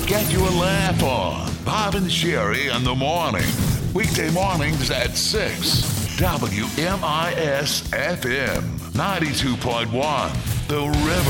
get you a laugh on. Bob and Sherry in the morning. Weekday mornings at 6. WMIS FM 92.1. The River.